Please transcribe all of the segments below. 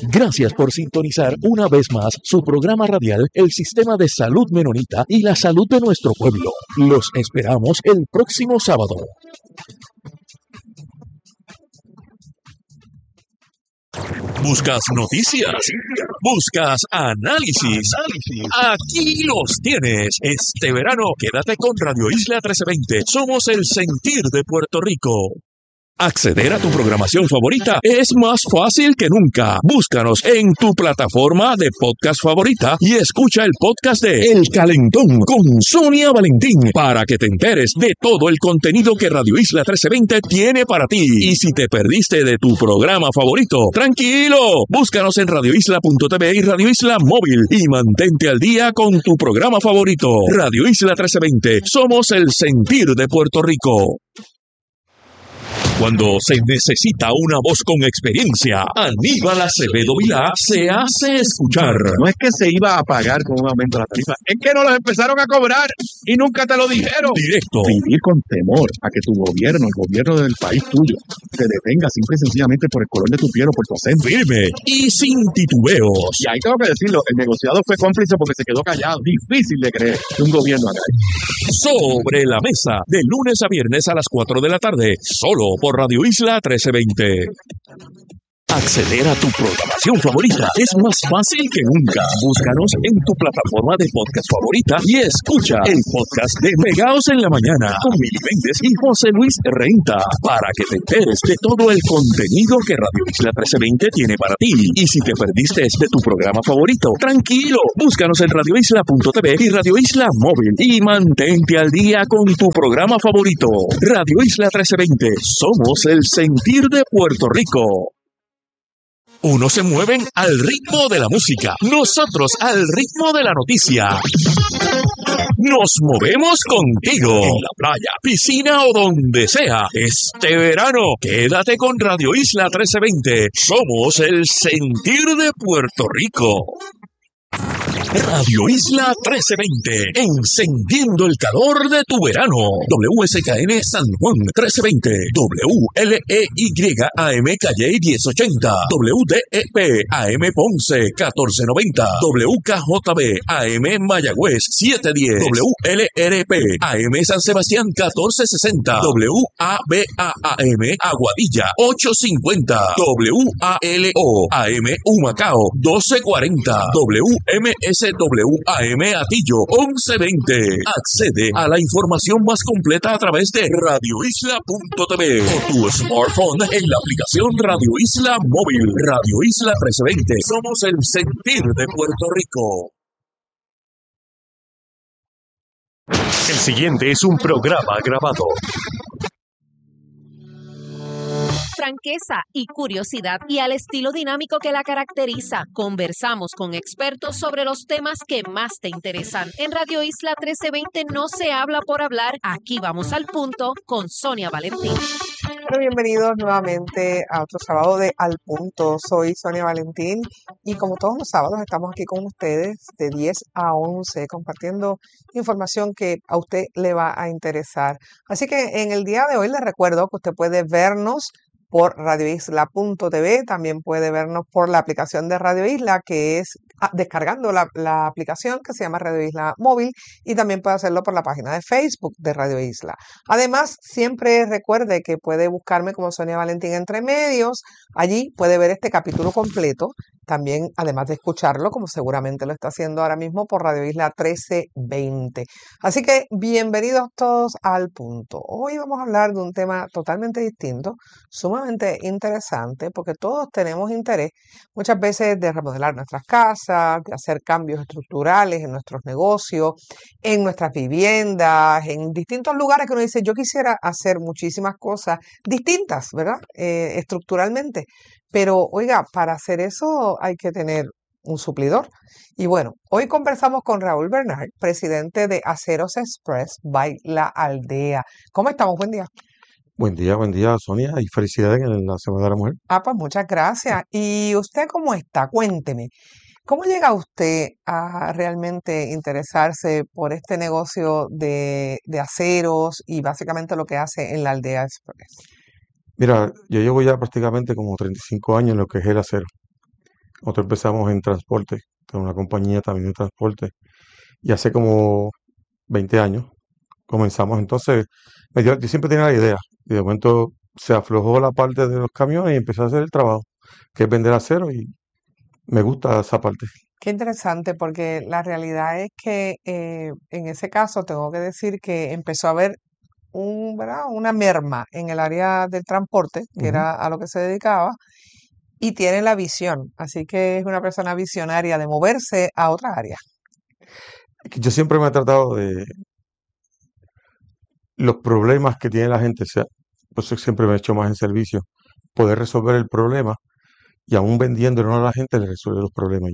Gracias por sintonizar una vez más su programa radial, El Sistema de Salud Menonita y la Salud de nuestro pueblo. Los esperamos el próximo sábado. ¿Buscas noticias? ¿Buscas análisis? Aquí los tienes. Este verano quédate con Radio Isla 1320. Somos el sentir de Puerto Rico. Acceder a tu programación favorita es más fácil que nunca. Búscanos en tu plataforma de podcast favorita y escucha el podcast de El Calentón con Sonia Valentín para que te enteres de todo el contenido que Radio Isla 1320 tiene para ti. Y si te perdiste de tu programa favorito, tranquilo, búscanos en radioisla.tv y Radio Isla Móvil y mantente al día con tu programa favorito. Radio Isla 1320, somos el sentir de Puerto Rico. Cuando se necesita una voz con experiencia, Aníbal Acevedo Vilá se hace escuchar. No es que se iba a pagar con un aumento de la tarifa, es que no los empezaron a cobrar y nunca te lo dijeron. Directo. Vivir con temor a que tu gobierno, el gobierno del país tuyo, te detenga simple y sencillamente por el color de tu piel o por tu acento. Firme y sin titubeos. Y ahí tengo que decirlo, el negociado fue cómplice porque se quedó callado. Difícil de creer que un gobierno haga eso. Sobre la mesa, de lunes a viernes a las 4 de la tarde, solo por Radio Isla 1320. Acceder a tu programación favorita es más fácil que nunca. Búscanos en tu plataforma de podcast favorita y escucha el podcast de Pegaos en la Mañana con Mili Méndez y José Luis Renta para que te enteres de todo el contenido que Radio Isla 1320 tiene para ti. Y si te perdiste de tu programa favorito, tranquilo, búscanos en radioisla.tv y Radio Isla Móvil y mantente al día con tu programa favorito. Radio Isla 1320, somos el sentir de Puerto Rico. Unos se mueven al ritmo de la música, nosotros al ritmo de la noticia. Nos movemos contigo, en la playa, piscina o donde sea. Este verano, quédate con Radio Isla 1320. Somos el sentir de Puerto Rico. Radio Isla 1320, encendiendo el calor de tu verano. WSKN San Juan 1320, WLEY AM Calle 1080, WDEP AM Ponce 1490, WKJB AM Mayagüez 710, WLRP AM San Sebastián 1460, WABA-AM Aguadilla 850, WALO AM Humacao 1240, MSWAM Atillo 1120. Accede a la información más completa a través de radioisla.tv o tu smartphone en la aplicación Radio Isla Móvil. Radio Isla 1320. Somos el sentir de Puerto Rico. El siguiente es un programa grabado. Franqueza y curiosidad y al estilo dinámico que la caracteriza. Conversamos con expertos sobre los temas que más te interesan. En Radio Isla 1320 no se habla por hablar. Aquí vamos al punto con Sonia Valentín. Bueno, bienvenidos nuevamente a otro sábado de Al Punto. Soy Sonia Valentín y como todos los sábados estamos aquí con ustedes de 10 a 11 compartiendo información que a usted le va a interesar. Así que en el día de hoy les recuerdo que usted puede vernos por radioisla.tv, también puede vernos por la aplicación de Radio Isla, que es descargando la aplicación que se llama Radio Isla Móvil, y también puede hacerlo por la página de Facebook de Radio Isla. Además, siempre recuerde que puede buscarme como Sonia Valentín Entre Medios. Allí puede ver este capítulo completo, también además de escucharlo, como seguramente lo está haciendo ahora mismo por Radio Isla 1320. Así que bienvenidos todos al punto. Hoy vamos a hablar de un tema totalmente distinto, sumamente interesante, porque todos tenemos interés muchas veces de remodelar nuestras casas, de hacer cambios estructurales en nuestros negocios, en nuestras viviendas, en distintos lugares que uno dice, yo quisiera hacer muchísimas cosas distintas, ¿verdad? Estructuralmente. Pero, oiga, para hacer eso hay que tener un suplidor. Y bueno, hoy conversamos con Raúl Bernard, presidente de Aceros Express by La Aldea. ¿Cómo estamos? Buen día. Buen día, Sonia, y felicidades en la Semana de la Mujer. Pues muchas gracias. ¿Y usted cómo está? Cuénteme. ¿Cómo llega usted a realmente interesarse por este negocio de aceros y básicamente lo que hace en La Aldea Express? Mira, yo llevo ya prácticamente como 35 años en lo que es el acero. Nosotros empezamos en transporte, con una compañía también de transporte, y hace como 20 años comenzamos. Entonces, yo siempre tenía la idea, y de momento se aflojó la parte de los camiones y empecé a hacer el trabajo, que es vender acero, y me gusta esa parte. Qué interesante, porque la realidad es que en ese caso tengo que decir que empezó a haber ¿verdad? Una merma en el área del transporte, que Ujú. era a lo que se dedicaba, y tiene la visión. Así que es una persona visionaria de moverse a otra área. Que yo siempre me he tratado de los problemas que tiene la gente, o sea, pues yo siempre me he hecho más en servicio, poder resolver el problema y aún vendiéndolo a la gente le resuelve los problemas. Y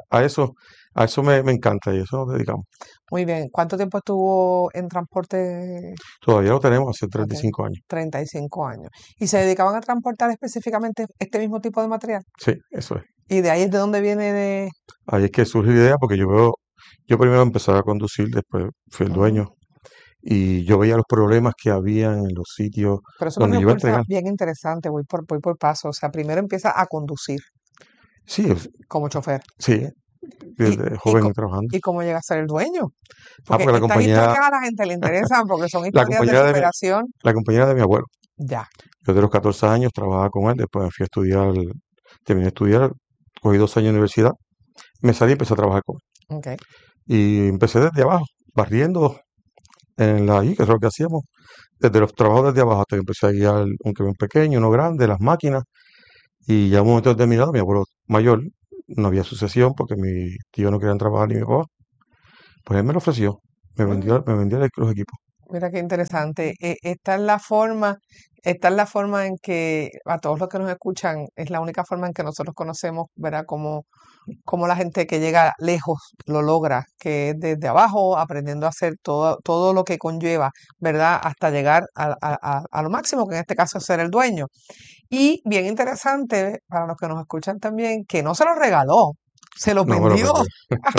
a eso me encanta y a eso nos dedicamos. Muy bien. ¿Cuánto tiempo estuvo en transporte? Todavía lo tenemos hace Ok, 35 años. 35 años. ¿Y se dedicaban a transportar específicamente este mismo tipo de material? Sí, eso es. Y de ahí es de donde viene de... Ahí es que surge la idea porque yo primero empezaba a conducir, después fui el Ujú. dueño y yo veía los problemas que había en los sitios Pero eso me donde yo iba a resulta entregar. bien interesante, voy por paso. O sea, primero empieza a conducir Sí, como chofer. sí, ¿Y, desde y, joven trabajando. y cómo llega a ser el dueño? Ah, Porque porque estas historias a la gente le interesan porque son la historias de compañía de mi, superación. la compañía de mi abuelo. Ya, Yo de los 14 años trabajaba con él, después me fui a estudiar, terminé de estudiar, cogí 2 años de universidad, me salí y empecé a trabajar con él. ok. Y empecé desde abajo, barriendo ahí, que es lo que hacíamos, desde los trabajos desde abajo hasta que empecé a guiar un camión pequeño, uno grande, las máquinas, y ya un momento determinado, mi abuelo mayor, no había sucesión porque mi tío no quería trabajar ni mi papá, pues él me lo ofreció, Mm, me vendió los equipos. mira qué interesante. Esta es la forma en que a todos los que nos escuchan, es la única forma en que nosotros conocemos, ¿verdad? Cómo la gente que llega lejos lo logra, que es desde abajo, aprendiendo a hacer todo lo que conlleva, ¿verdad? Hasta llegar a lo máximo, que en este caso es ser el dueño. Y bien interesante para los que nos escuchan también, que no se lo regaló, se lo No me lo vendió. vendió.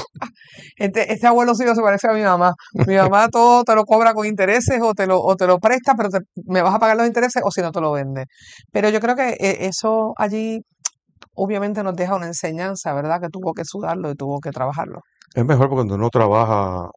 Este abuelo suyo se parece a mi mamá. Mi mamá todo te lo cobra con intereses o te lo presta, pero me vas a pagar los intereses o si no te lo vende. Pero yo creo que eso allí obviamente nos deja una enseñanza, ¿verdad? Que tuvo que sudarlo y tuvo que trabajarlo. Es mejor porque cuando uno trabaja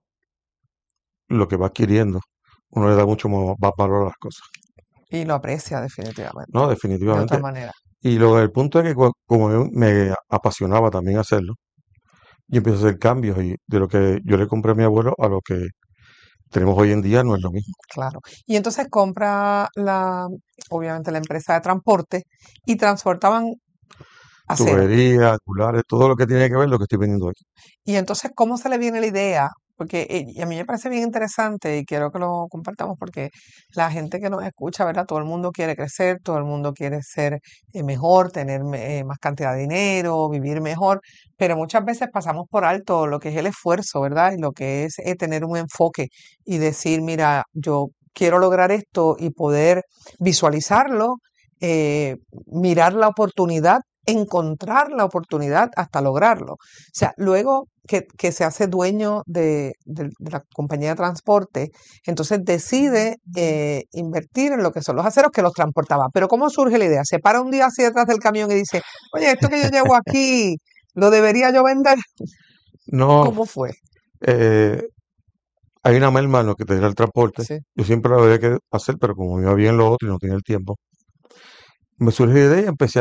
lo que va adquiriendo, uno le da mucho más valor a las cosas, Y lo aprecia definitivamente, ¿no? de otra Definitivamente. manera. Y el punto es que como me apasionaba también hacerlo, yo empecé a hacer cambios y de lo que yo le compré a mi abuelo a lo que tenemos hoy en día no es lo mismo. Claro. Y entonces compra obviamente la empresa de transporte y transportaban acero. Tuberías, culares, todo lo que tiene que ver lo que estoy vendiendo aquí. Y entonces, ¿cómo se le viene la idea? Porque y a mí me parece bien interesante y quiero que lo compartamos porque la gente que nos escucha, ¿verdad? Todo el mundo quiere crecer, todo el mundo quiere ser mejor, tener más cantidad de dinero, vivir mejor, pero muchas veces pasamos por alto lo que es el esfuerzo, ¿verdad? Y lo que es tener un enfoque y decir, mira, yo quiero lograr esto y poder visualizarlo, eh, mirar la oportunidad, encontrar la oportunidad hasta lograrlo. O sea, luego que se hace dueño de la compañía de transporte, entonces decide invertir en lo que son los aceros que los transportaba. Pero ¿cómo surge la idea? Se para un día así detrás del camión y dice, oye, esto que yo llevo aquí, ¿lo debería yo vender? No, ¿Cómo fue? eh, hay una merma en lo que te da el transporte. Sí. Yo siempre lo había que hacer, pero como me iba bien lo otro y no tenía el tiempo, me surgió la idea y empecé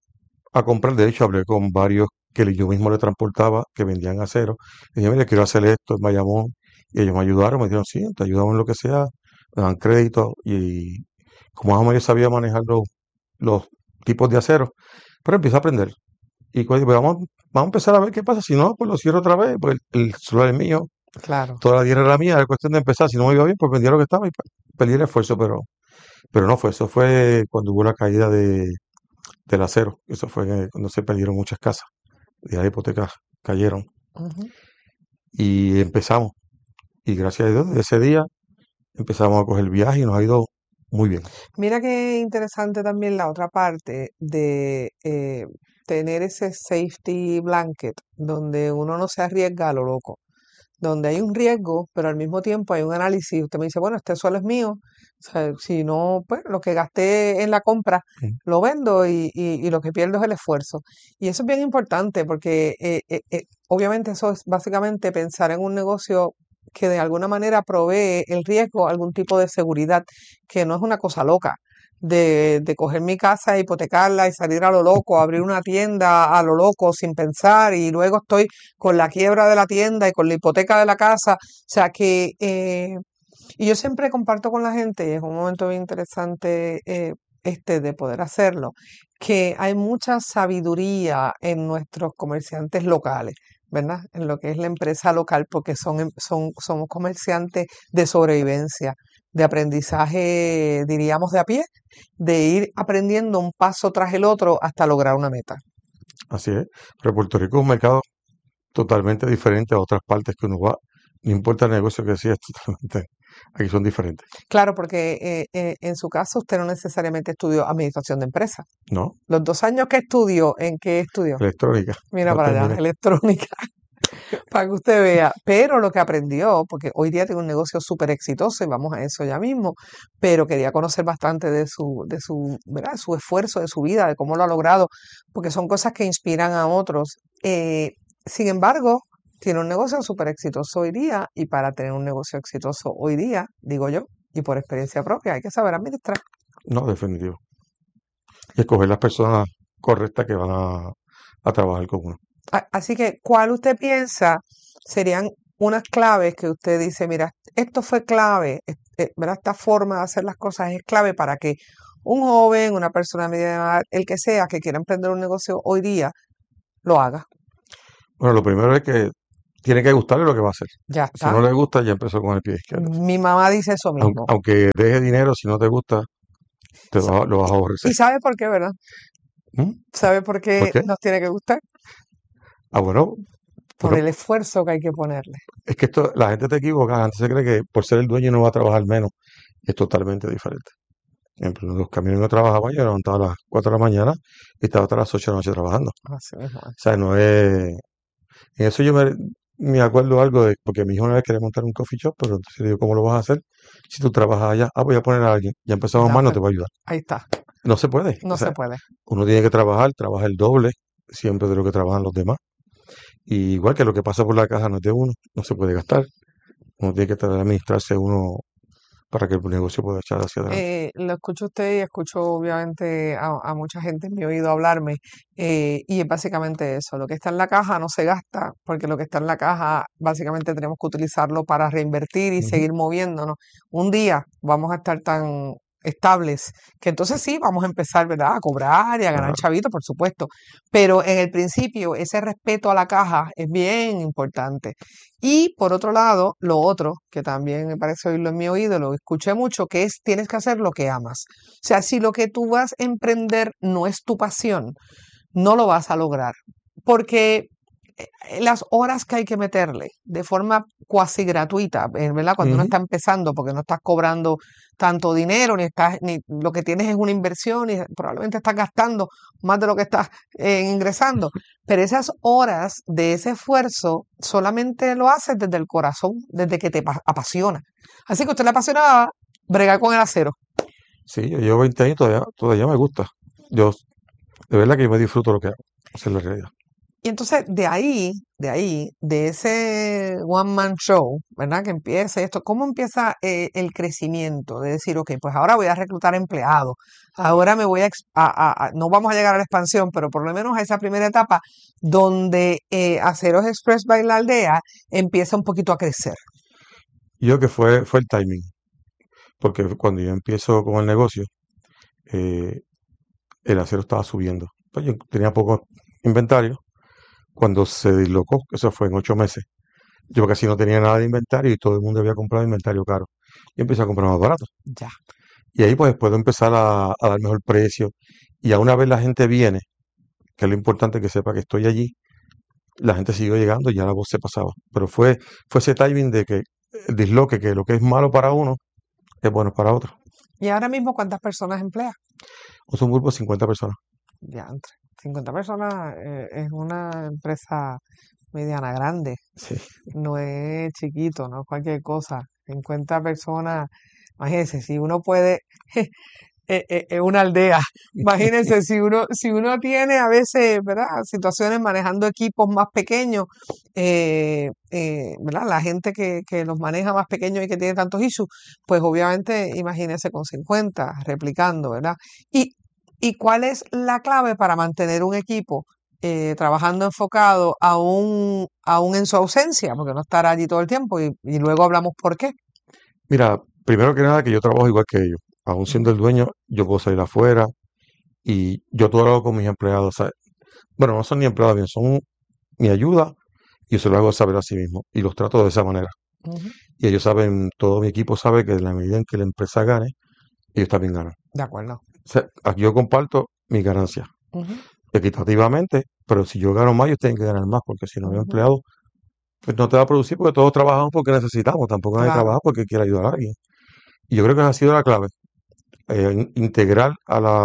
a comprar. De hecho, hablé con varios que yo mismo le transportaba, que vendían acero. Y dije, mire, quiero hacer esto en Bayamón. Y ellos me ayudaron, me dijeron, sí, te ayudamos en lo que sea, me dan crédito. Y como más o menos sabía manejar los tipos de acero, pero empecé a aprender. Y pues, vamos a empezar a ver qué pasa. Si no, pues lo cierro otra vez, porque el solar es mío, Claro. toda la tierra era mía, era cuestión de empezar. Si no me iba bien, pues vendía lo que estaba y perdí el esfuerzo, pero no fue. Eso fue cuando hubo la caída del acero. Eso fue cuando se perdieron muchas casas. Y las hipotecas cayeron. Ujú. Y empezamos. Y gracias a Dios, desde ese día empezamos a coger el viaje y nos ha ido muy bien. Mira qué interesante también la otra parte de tener ese safety blanket donde uno no se arriesga a lo loco, donde hay un riesgo, pero al mismo tiempo hay un análisis. Usted me dice, bueno, este suelo es mío, sea, si no, pues lo que gasté en la compra Mm. lo vendo y lo que pierdo es el esfuerzo. Y eso es bien importante porque obviamente eso es básicamente pensar en un negocio que de alguna manera provee el riesgo, algún tipo de seguridad, que no es una cosa loca. De coger mi casa, hipotecarla y salir a lo loco, abrir una tienda a lo loco sin pensar y luego estoy con la quiebra de la tienda y con la hipoteca de la casa. O sea que y yo siempre comparto con la gente, y es un momento bien interesante de poder hacerlo, que hay mucha sabiduría en nuestros comerciantes locales, ¿verdad? En lo que es la empresa local, porque somos comerciantes de sobrevivencia, de aprendizaje, diríamos, de a pie, de ir aprendiendo un paso tras el otro hasta lograr una meta. Así es. Pero Puerto Rico es un mercado totalmente diferente a otras partes que uno va. No importa el negocio que sea, es totalmente. Aquí son diferentes. Claro, porque en su caso usted no necesariamente estudió administración de empresas. ¿No? Los 2 años que estudió, ¿en qué estudió? Electrónica. Mira No para allá, terminé. electrónica, para que usted vea. Pero lo que aprendió, porque hoy día tiene un negocio súper exitoso y vamos a eso ya mismo, pero quería conocer bastante ¿verdad? Su esfuerzo, de su vida, de cómo lo ha logrado, porque son cosas que inspiran a otros. Sin embargo, tiene un negocio súper exitoso hoy día y para tener un negocio exitoso hoy día, digo yo, y por experiencia propia, hay que saber administrar. No, definitivo. Y escoger las personas correctas que van a trabajar con uno. Así que, ¿cuál usted piensa serían unas claves que usted dice, mira, esto fue clave, ¿verdad? Esta forma de hacer las cosas es clave para que un joven, una persona de media edad, el que sea que quiera emprender un negocio hoy día, lo haga? Bueno, lo primero es que tiene que gustarle lo que va a hacer. Ya Si no está. le gusta, ya empezó con el pie izquierdo. Mi mamá dice eso mismo. Aunque deje dinero, si no te gusta, lo vas a aborrecer. ¿Y sabe por qué, verdad? ¿Mm? ¿Sabe por ¿Por qué qué? nos tiene que gustar? Bueno, Por el bueno, esfuerzo que hay que ponerle. es que la gente te equivoca. La gente se cree que por ser el dueño no va a trabajar menos. Es totalmente diferente. Por ejemplo, en los camiones que trabajaba, yo me levantaba a las 4 de la mañana y estaba hasta las 8 de la noche trabajando. Así mismo es. O sea, no es. En eso yo me acuerdo algo de. Porque mi hijo una vez quería montar un coffee shop, pero entonces le digo, ¿cómo lo vas a hacer? Si tú trabajas allá, voy a poner a alguien. Ya empezamos Ya, mal, no pues, te voy a ayudar. ahí está. No se puede. No O se sea, puede. uno tiene que trabaja el doble siempre de lo que trabajan los demás. Y igual que lo que pasa por la caja no es de uno, no se puede gastar. Uno tiene que tratar de administrarse uno para que el negocio pueda echar hacia adelante. Lo escucho a usted y escucho obviamente a mucha gente en mi oído hablarme y es básicamente eso, lo que está en la caja no se gasta porque lo que está en la caja básicamente tenemos que utilizarlo para reinvertir y Ujú. seguir moviéndonos. Un día vamos a estar tan estables que entonces sí vamos a empezar, ¿verdad? A cobrar y a ganar Claro. chavito, por supuesto, pero en el principio ese respeto a la caja es bien importante. Y por otro lado, lo otro, que también me parece oírlo en mi oído, lo escuché mucho, que es tienes que hacer lo que amas. O sea, si lo que tú vas a emprender no es tu pasión, no lo vas a lograr. Porque las horas que hay que meterle de forma cuasi gratuita, ¿verdad? Cuando uno Ujú. está empezando, porque no estás cobrando tanto dinero, ni lo que tienes es una inversión, y probablemente estás gastando más de lo que estás ingresando. Pero esas horas de ese esfuerzo solamente lo haces desde el corazón, desde que te apasiona. Así que a usted le apasiona bregar con el acero. Sí, yo llevo 20 años y todavía me gusta. Yo, de verdad que yo me disfruto lo que hago. Esa es la realidad. Y entonces de ese one man show, ¿verdad? Que empiece esto, ¿cómo empieza el crecimiento? De decir, ok, pues ahora voy a reclutar empleados, ahora me voy no vamos a llegar a la expansión, pero por lo menos a esa primera etapa donde Aceros Express by la Aldea empieza un poquito a crecer. Yo que fue el timing, porque cuando yo empiezo con el negocio, eh, el acero estaba subiendo. Pues yo tenía poco inventario. Cuando se dislocó, eso fue en 8 meses, yo casi no tenía nada de inventario y todo el mundo había comprado inventario caro. Y empecé a comprar más barato. Ya. Y ahí pues puedo empezar a dar mejor precio. Y a una vez la gente viene, que es lo importante que sepa que estoy allí, la gente siguió llegando y ya la voz se pasaba. Pero fue ese timing de que el disloque, que lo que es malo para uno es bueno para otro. Y ahora mismo, ¿cuántas personas emplea? Es un grupo de 50 personas. Ya, entre 50 personas es una empresa mediana grande. Sí. No es chiquito, no es cualquier cosa. 50 personas Imagínense, si uno puede, una aldea, imagínense, si uno tiene a veces, ¿verdad? Situaciones manejando equipos más pequeños, ¿verdad? La gente que los maneja más pequeños y que tiene tantos issues, pues obviamente imagínense con 50 replicando, ¿verdad? Y, ¿Y cuál es la clave para mantener un equipo trabajando enfocado aún en su ausencia? Porque no estará allí todo el tiempo y luego hablamos por qué. Mira, primero que nada que yo trabajo igual que ellos. Aún siendo Ujú, el dueño, yo puedo salir afuera y yo todo lo hago con mis empleados. ¿Sabes? Bueno, no son ni empleados bien, son mi ayuda y yo se lo hago saber a sí mismo y los trato de esa manera. ujú. Y ellos saben, todo mi equipo sabe que en la medida en que la empresa gane, ellos también ganan. De acuerdo. O sea, aquí yo comparto mis ganancias Ujú, equitativamente, pero si yo gano más, ellos tienen que ganar más, porque si no hay ujú. empleados, pues no te va a producir porque todos trabajamos porque necesitamos, tampoco nadie Claro. trabaja porque quiere ayudar a alguien. Y yo creo que esa ha sido la clave, integrar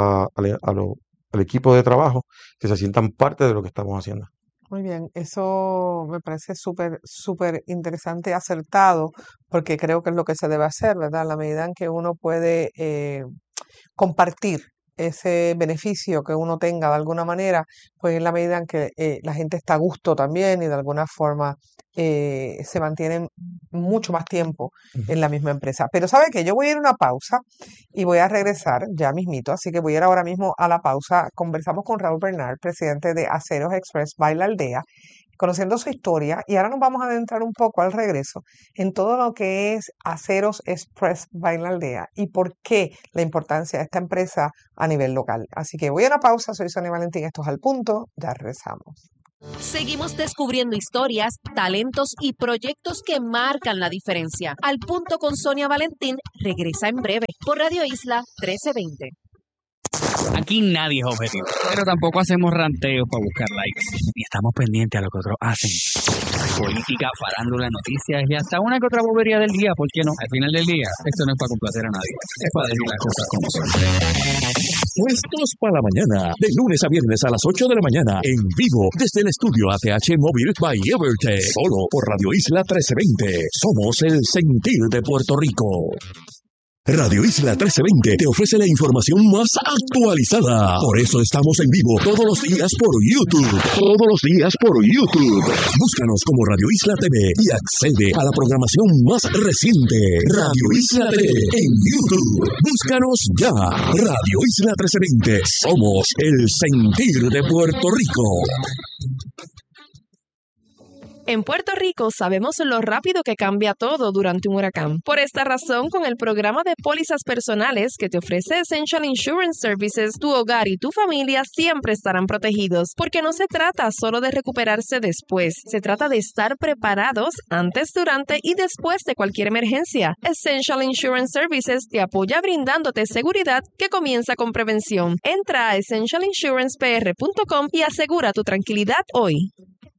al equipo de trabajo que se sientan parte de lo que estamos haciendo. Muy bien, eso me parece súper interesante y acertado, porque creo que es lo que se debe hacer, ¿verdad? En la medida en que uno puede compartir ese beneficio que uno tenga de alguna manera, pues en la medida en que la gente está a gusto también y de alguna forma se mantienen mucho más tiempo Ujú. en la misma empresa. Pero ¿sabe qué? Yo voy a ir a una pausa y voy a regresar ya mismito, así que voy a ir ahora mismo a la pausa. Conversamos con Raúl Bernal, presidente de Aceros Express by La Aldea, conociendo su historia, y ahora nos vamos a adentrar un poco al regreso en todo lo que es Aceros Express by La Aldea y por qué la importancia de esta empresa a nivel local. Así que voy a una pausa, soy Sonia Valentín, esto es Al Punto, ya regresamos. Seguimos descubriendo historias, talentos y proyectos que marcan la diferencia. Al Punto con Sonia Valentín regresa en breve por Radio Isla 1320. Aquí nadie es objetivo, pero tampoco hacemos ranteos para buscar likes. Ni estamos pendientes a lo que otros hacen. Política, farándula, noticias y hasta una que otra bobería del día, ¿por qué no? Al final del día, esto no es para complacer a nadie, es para decir las cosas como son. Puestos para la mañana, de lunes a viernes a las 8 de la mañana, en vivo, desde el estudio ATH Móvil by Evertech, solo por Radio Isla 1320. Somos el sentir de Puerto Rico. Radio Isla 1320 te ofrece la información más actualizada. Por eso estamos en vivo todos los días por YouTube. Todos los días por YouTube. Búscanos como Radio Isla TV y accede a la programación más reciente. Radio Isla TV en YouTube. Búscanos ya. Radio Isla 1320. Somos el sentir de Puerto Rico. En Puerto Rico sabemos lo rápido que cambia todo durante un huracán. Por esta razón, con el programa de pólizas personales que te ofrece Essential Insurance Services, tu hogar y tu familia siempre estarán protegidos, porque no se trata solo de recuperarse después, se trata de estar preparados antes, durante y después de cualquier emergencia. Essential Insurance Services te apoya brindándote seguridad que comienza con prevención. Entra a essentialinsurancepr.com y asegura tu tranquilidad hoy.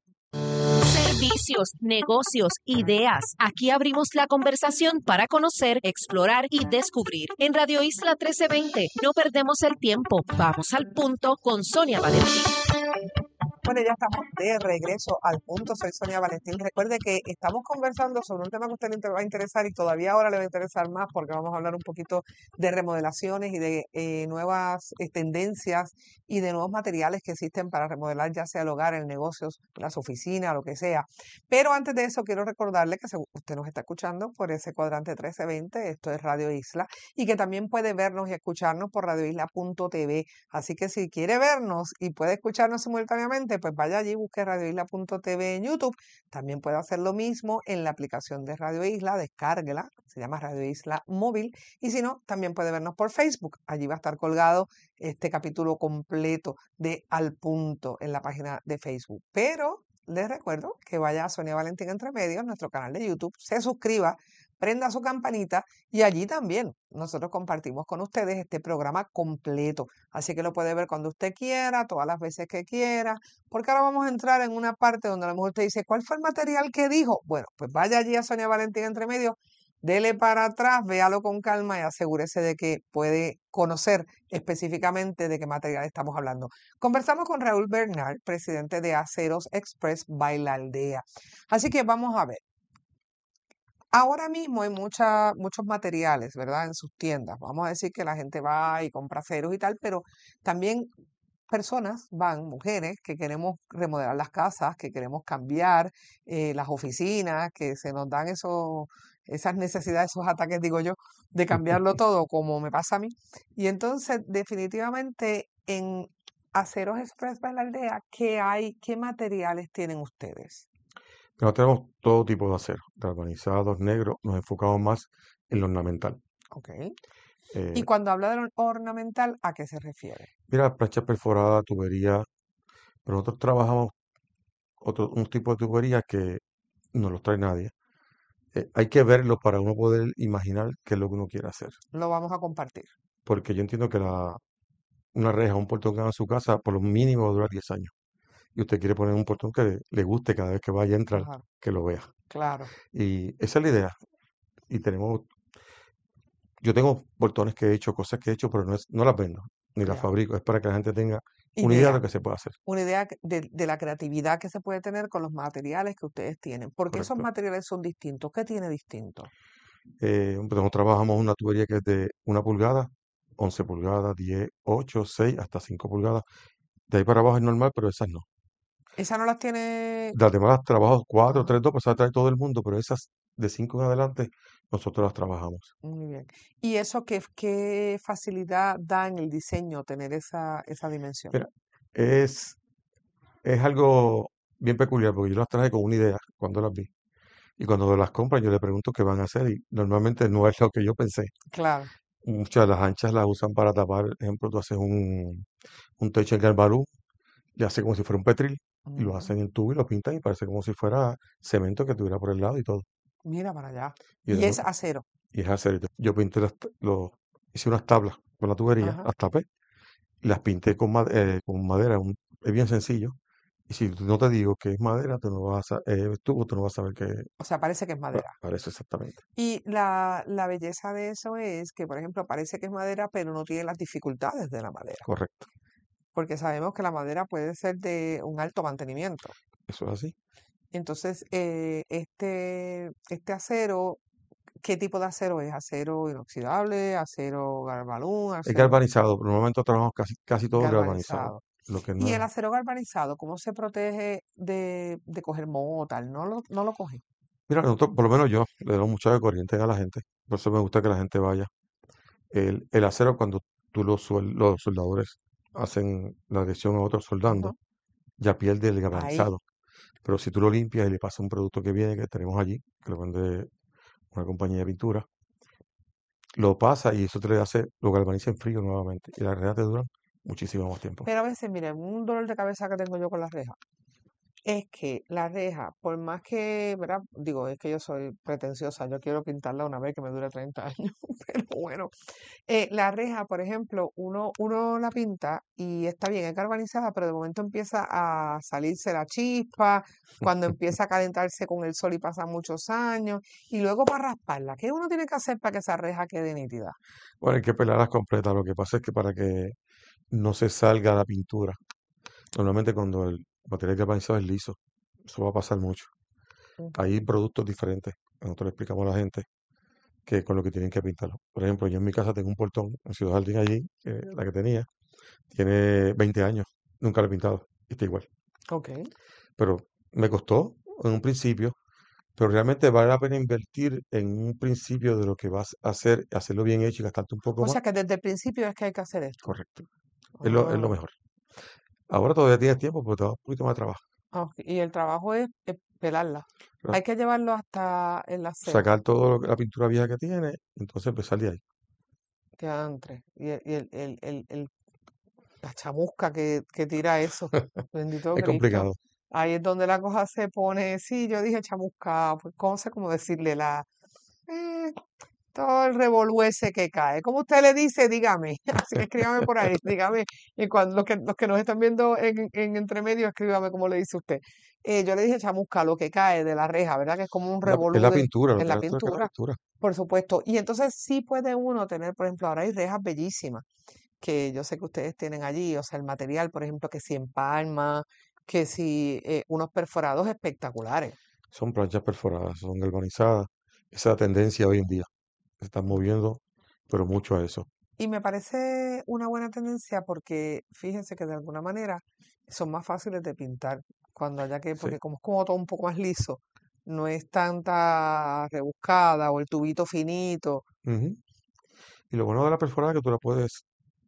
Servicios, negocios, ideas. Aquí abrimos la conversación para conocer, explorar y descubrir. En Radio Isla 1320 no perdemos el tiempo. Vamos al punto con Sonia Valentín. Bueno, ya estamos de regreso al punto. Soy Sonia Valentín. Recuerde que estamos conversando sobre un tema que a usted le va a interesar y todavía ahora le va a interesar más porque vamos a hablar un poquito de remodelaciones y de nuevas tendencias y de nuevos materiales que existen para remodelar ya sea el hogar, el negocio, las oficinas, lo que sea. Pero antes de eso quiero recordarle que usted nos está escuchando por ese cuadrante 1320, esto es Radio Isla, y que también puede vernos y escucharnos por radioisla.tv. Así que si quiere vernos y puede escucharnos simultáneamente, pues vaya allí, busque radioisla.tv en YouTube. También puede hacer lo mismo en la aplicación de Radio Isla, descárguela, se llama Radio Isla Móvil. Y si no, también puede vernos por Facebook. Allí va a estar colgado este capítulo completo de Al Punto en la página de Facebook. Pero les recuerdo que vaya a Sonia Valentín Entre Medios, nuestro canal de YouTube, se suscriba, prenda su campanita y allí también nosotros compartimos con ustedes este programa completo. Así que lo puede ver cuando usted quiera, todas las veces que quiera, porque ahora vamos a entrar en una parte donde a lo mejor usted dice, ¿cuál fue el material que dijo? Bueno, pues vaya allí a Sonia Valentín Entre Medios, dele para atrás, véalo con calma y asegúrese de que puede conocer específicamente de qué material estamos hablando. Conversamos con Raúl Bernal, presidente de Aceros Express by La Aldea. Así que vamos a ver. Ahora mismo hay muchos materiales, ¿verdad? En sus tiendas. Vamos a decir que la gente va y compra aceros y tal, pero también personas van, mujeres, que queremos remodelar las casas, que queremos cambiar las oficinas, que se nos dan esas necesidades, esos ataques, digo yo, de cambiarlo todo, como me pasa a mí. Y entonces, definitivamente, en Aceros Express de la Aldea, ¿qué materiales tienen ustedes? Pero tenemos todo tipo de acero, galvanizados, negros, nos enfocamos más en lo ornamental. Ok. Eh, Y cuando habla de lo ornamental, ¿a qué se refiere? Mira, planchas perforadas, tubería, pero nosotros trabajamos un tipo de tubería que no los trae nadie. Hay que verlo para uno poder imaginar qué es lo que uno quiere hacer. Lo vamos a compartir. Porque yo entiendo que una reja, un portón que haga en su casa, por lo mínimo va a durar 10 años. Y usted quiere poner un portón que le guste cada vez que vaya a entrar, Ajá, que lo vea. claro. Y esa es la idea. Y yo tengo portones que he hecho, cosas que he hecho, pero no las vendo, ni las Ya. fabrico. Es para que la gente tenga una idea de Idea. lo que se puede hacer. Una idea de la creatividad que se puede tener con los materiales que ustedes tienen. Porque esos Correcto. materiales son distintos. ¿Qué tiene distinto? Pues nosotros trabajamos una tubería que es de 1 pulgada, 11 pulgadas, 10, 8, 6, hasta 5 pulgadas. De ahí para abajo es normal, pero esas no. Esa no las tiene. Las demás las trabajo 4, Ajá, 3, 2, pues las trae todo el mundo, pero esas de 5 en adelante nosotros las trabajamos. muy bien. ¿Y eso qué facilidad da en el diseño tener esa dimensión? Mira, es, es algo bien peculiar porque yo las traje con una idea cuando las vi. Y cuando las compran yo le pregunto qué van a hacer y normalmente no es lo que yo pensé. Claro. Muchas de las anchas las usan para tapar, por ejemplo, tú haces un techo en Galvarú, le hace como si fuera un petril y lo Ujú. hacen en tubo y lo pintan y parece como si fuera cemento que tuviera por el lado y todo. Mira para allá. Y, Y de es no- acero. y es hacer. Yo pinté hice unas tablas con la tubería, Ajá. las tapé y las pinté con madera. Es bien sencillo. Y si no te digo que es madera, tú no vas a, es tubo, tú no vas a saber qué O sea, parece que es madera. parece exactamente. Y la belleza de eso es que, por ejemplo, parece que es madera, pero no tiene las dificultades de la madera. Correcto. Porque sabemos que la madera puede ser de un alto mantenimiento. Eso es así. Entonces, este acero, ¿qué tipo de acero es? ¿Acero inoxidable? ¿Acero galvanum? Es ¿Acero galvanizado, pero normalmente trabajamos casi todo galvanizado. galvanizado? Lo que Y no el es. acero galvanizado, ¿cómo se protege de coger moho tal? ¿No lo coge? Mira, nosotros, por lo menos yo, le doy mucha de corriente a la gente. Por eso me gusta que la gente vaya. El acero, cuando los soldadores hacen la adhesión a otro Ujú. soldando, ya pierde el Ahí. galvanizado. Pero si tú lo limpias y le pasas un producto que viene, que tenemos allí, que lo vende una compañía de pintura, lo pasa y eso te le hace, lo galvaniza en frío nuevamente. Y las rejas te duran muchísimo más tiempo. Pero a veces, miren, un dolor de cabeza que tengo yo con las rejas es que la reja, por más que, ¿verdad? Digo, es que yo soy pretenciosa, yo quiero pintarla una vez que me dure 30 años, pero bueno, la reja, por ejemplo, uno la pinta y está bien, es galvanizada, pero de momento empieza a salirse la chispa, cuando empieza a calentarse con el sol y pasan muchos años, y luego para rasparla, ¿qué uno tiene que hacer para que esa reja quede nítida? Bueno, hay que pelarlas completas. Lo que pasa es que para que no se salga la pintura, normalmente cuando el material galvanizado es liso, eso va a pasar mucho. Ujú. Hay productos diferentes. Nosotros le explicamos a la gente que con lo que tienen que pintarlo. Por ejemplo, yo en mi casa tengo un portón en Ciudad Jardín allí, la que tenía, tiene 20 años, nunca lo he pintado, y está igual. Ok. Pero me costó en un principio, pero realmente vale la pena invertir en un principio de lo que vas a hacer, hacerlo bien hecho y gastarte un poco O más. sea que desde el principio es que hay que hacer esto. Correcto. Es lo Ah. mejor. Ahora todavía tienes tiempo, pero te da un poquito más de trabajo. Ok, y el trabajo es pelarla. Pero Hay que llevarlo hasta el acero, sacar toda la pintura vieja que tiene, entonces empezar de ahí. diantre. La chamusca que tira eso, bendito Es Cristo. complicado. Ahí es donde la cosa se pone, sí, yo dije chamusca, pues no sé cómo decirle eh, todo el revolúese que cae. ¿Cómo usted le dice? Dígame. Así que escríbame por ahí, dígame. Y cuando los que nos están viendo en entremedio, escríbame cómo le dice usted. Yo le dije chamusca, lo que cae de la reja, ¿verdad? Que es como un Es revolú la pintura, lo en que la hace es que la pintura, pintura. por supuesto. Y entonces sí puede uno tener, por ejemplo, ahora hay rejas bellísimas que yo sé que ustedes tienen allí, o sea, el material, por ejemplo, que si empalma, que si unos perforados espectaculares. Son planchas perforadas, son galvanizadas esa tendencia hoy en día. Se están moviendo, pero mucho a eso. Y me parece una buena tendencia porque fíjense que de alguna manera son más fáciles de pintar cuando haya que, Sí. porque como es como todo un poco más liso, no es tanta rebuscada o el tubito finito. Ujú. Y lo bueno de la perforada es que tú la puedes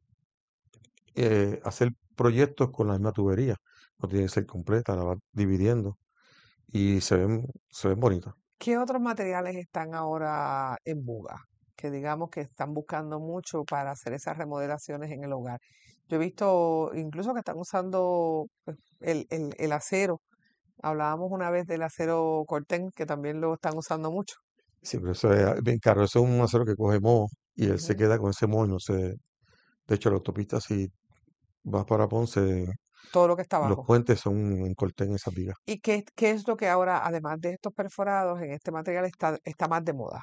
hacer proyectos con la misma tubería. No tiene que ser completa, la vas dividiendo y se ven bonitas. ¿Qué otros materiales están ahora en boga? Que digamos que están buscando mucho para hacer esas remodelaciones en el hogar. Yo he visto incluso que están usando pues, el acero. Hablábamos una vez del acero cortén, que también lo están usando mucho. Sí, pero eso es bien caro. Eso es un acero que coge moho y él se Ujú. queda con ese moho. Y no se, de hecho, la autopista, si vas para Ponce, Todo lo que está los abajo. puentes son en corten esas vigas. ¿Y qué es lo que ahora, además de estos perforados, en este material está más de moda?